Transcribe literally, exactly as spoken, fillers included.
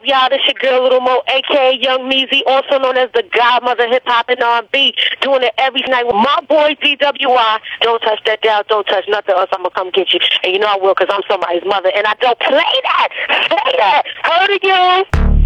y'all? This your girl Little Mo, a k a. Young Meezy, also known as the godmother of hip-hop and R and B, doing it every night with my boy D W I. Don't touch that dial, don't touch nothing else. I'm going to come get you. And you know I will, because I'm somebody's mother, and I don't play that. Say that. Heard it, y'all.